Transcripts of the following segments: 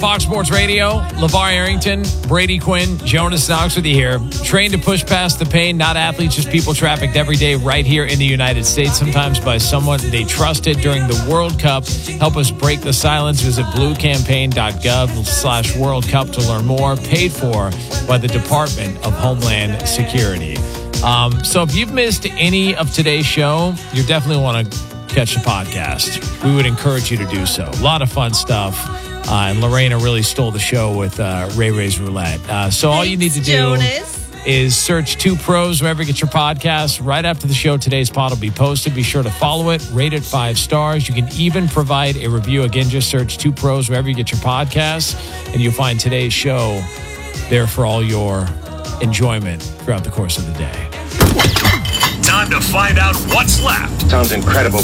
Fox Sports Radio, LeVar Arrington, Brady Quinn, Jonas Knox with you here. Trained to push past the pain, not athletes, just people trafficked every day right here in the United States, sometimes by someone they trusted during the World Cup. Help us break the silence. Visit bluecampaign.gov/World Cup to learn more. Paid for by the Department of Homeland Security. So if you've missed any of today's show, you definitely want to catch the podcast. We would encourage you to do so. A lot of fun stuff. And Lorena really stole the show with Ray Ray's Roulette. So all you need to do is search Two Pros wherever you get your podcasts. Right after the show, today's pod will be posted. Be sure to follow it, rate it 5 stars. You can even provide a review. Again, just search Two Pros wherever you get your podcasts, and you'll find today's show there for all your enjoyment throughout the course of the day. Time to find out what's left. Sounds incredible.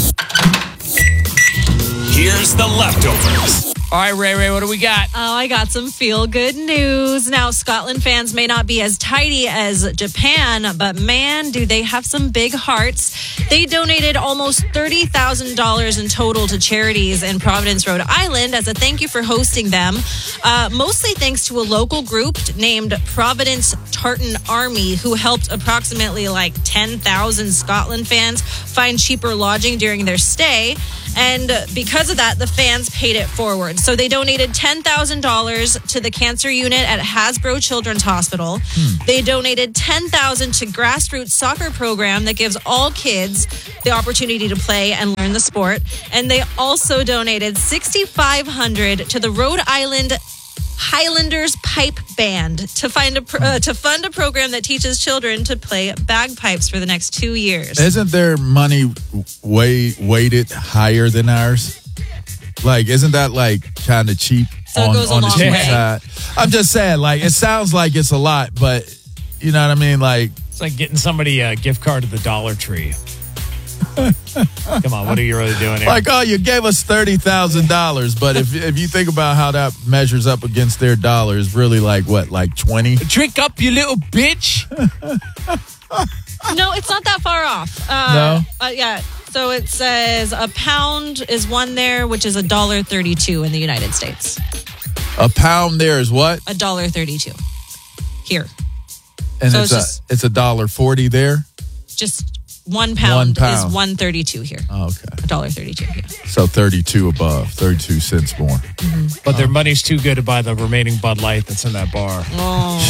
Here's the leftovers. All right, Ray, what do we got? Oh, I got some feel-good news. Now, Scotland fans may not be as tidy as Japan, but man, do they have some big hearts. They donated almost $30,000 in total to charities in Providence, Rhode Island as a thank you for hosting them. Mostly thanks to a local group named Providence Tartan Army, who helped approximately 10,000 Scotland fans find cheaper lodging during their stay. And because of that, the fans paid it forward. So they donated $10,000 to the cancer unit at Hasbro Children's Hospital. They donated $10,000 to grassroots soccer program that gives all kids the opportunity to play and learn the sport. And they also donated $6,500 to the Rhode Island Highlanders Pipe Band to fund a program that teaches children to play bagpipes for the next 2 years. Isn't their money weighted higher than ours? Isn't that kind of cheap So it goes a on the long cheap way. side? I'm just saying, it sounds like it's a lot, but you know what I mean? It's like getting somebody a gift card to the Dollar Tree. Come on, what are you really doing here? You gave us $30,000, but if you think about how that measures up against their dollar, it's really 20? Drink up, you little bitch. No, it's not that far off. No? Yeah. So it says a pound is one there, which is $1.32 in the United States. A pound there is what? $1.32 here. And So it's it's $1.40 there? Just 1 pound, is pound. $1.32 here. Oh, okay. $1.32 here. So 32 above, 32 cents more. But their money's too good to buy the remaining Bud Light that's in that bar. Oh,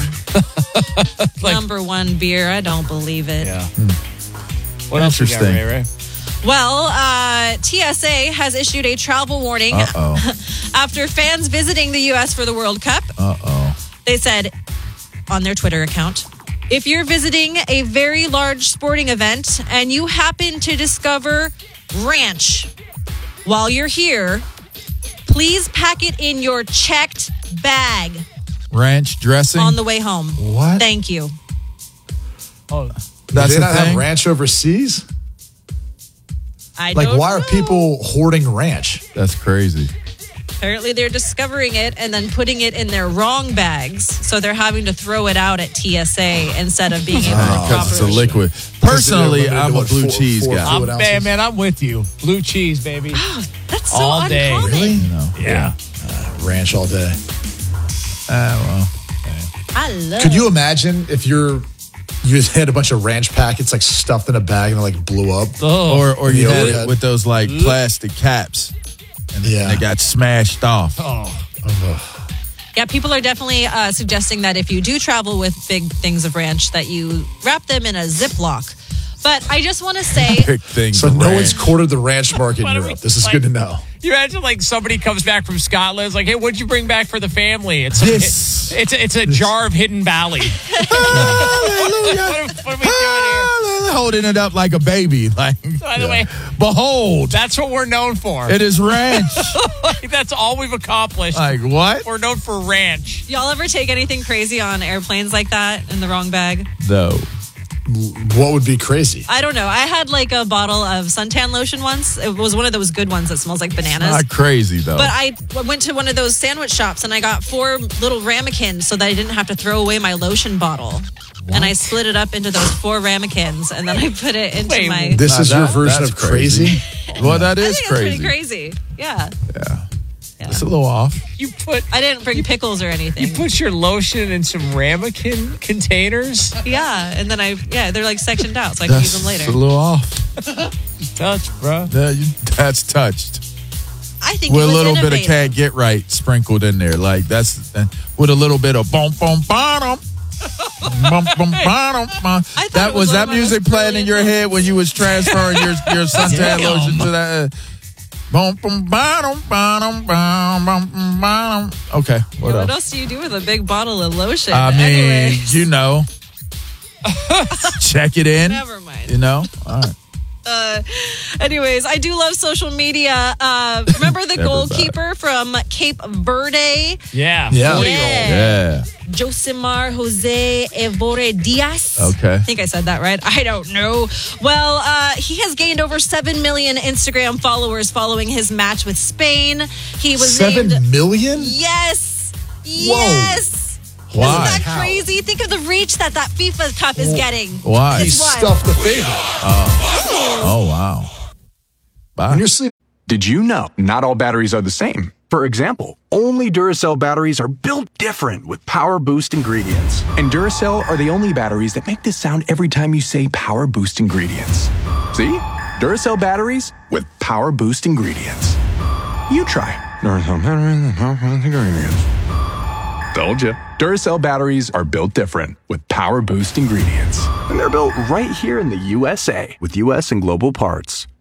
number one beer. I don't believe it. Yeah. What else you got, Interesting. Ray? Well, TSA has issued a travel warning after fans visiting the U.S. for the World Cup. They said on their Twitter account, if you're visiting a very large sporting event and you happen to discover ranch while you're here, please pack it in your checked bag Ranch dressing? on the way home. What? Thank you. Oh, That's Do they the not have thing? ranch overseas? I don't Why are know. people hoarding ranch? That's crazy. Apparently, they're discovering it and then putting it in their wrong bags. So they're having to throw it out at TSA instead of being able to Because it's a properly. liquid. Personally, Is it I'm a limited to blue what, cheese four guy. fluid ounces? man, I'm with you. Blue cheese, baby. That's so All day. uncommon. Really? You know, Yeah. Ranch all day. well. I love Could you imagine if you had a bunch of ranch packets stuffed in a bag and they blew up? Oh. Or you The had it overhead. with those plastic caps. And Yeah. they got smashed off. Yeah, people are definitely suggesting that if you do travel with big things of ranch, that you wrap them in a Ziploc. But I just want to say, Pick things. So of no ranch. one's quartered the ranch market Why in don't Europe. we, This is good to know. You imagine somebody comes back from Scotland, it's like, hey, what'd you bring back for the family? It's This. it's a jar of Hidden Valley. Hallelujah. What are we doing here? Holding it up like a baby. By the way, Behold, that's what we're known for. it is ranch. That's all we've accomplished. What? We're known for ranch. y'all ever take anything crazy on airplanes like that in the wrong bag? No. What would be crazy? I don't know. I had a bottle of suntan lotion once. It was one of those good ones that smells like bananas. Not crazy, though. But I went to one of those sandwich shops and I got 4 little ramekins so that I didn't have to throw away my lotion bottle. And I split it up into those 4 ramekins and then I put it into Wait, my... This is your That- version that's of crazy? Well, that I is think that's crazy. pretty crazy. Yeah. It's a little off. I didn't bring pickles or anything. You put your lotion in some ramekin containers? Yeah, and then they're like sectioned out, so I can use them later. It's a little off. Touch, bro. That's touched. I think With it a was little bit of innovative. Can't Get Right sprinkled in there. Like, that's with a little bit of boom, boom, bottom. Bum, bum, bottom. That it was was that one of my music most playing in your brilliant head when you was transferring your suntan lotion to that. Boom, boom, bottom, bottom, bottom, bottom, bottom. Okay, what What else? else do you do with a big bottle of lotion? I mean, Anyways. you know, check it in. Never mind. You know, all right. Anyways, I do love social media. Remember the Everybody. goalkeeper from Cape Verde? Yeah. Yeah. 40-year-old. Yeah. Josimar Jose Evore Diaz. Okay. I think I said that right. I don't know. Well, he has gained over 7 million Instagram followers following his match with Spain. He was 7 named. million? Yes. Yes. Why? Isn't that crazy? Think of the reach that FIFA Cup is getting. Why? He It's wild. stuffed the favorite. Oh, wow. Bye. When you're sleeping. Did you know not all batteries are the same? For example, only Duracell batteries are built different with Power Boost ingredients. And Duracell are the only batteries that make this sound every time you say Power Boost ingredients. See? Duracell batteries with Power Boost ingredients. You try. Duracell batteries with Power Boost ingredients. Told you. Duracell batteries are built different with Power Boost ingredients. And they're built right here in the USA with US and global parts.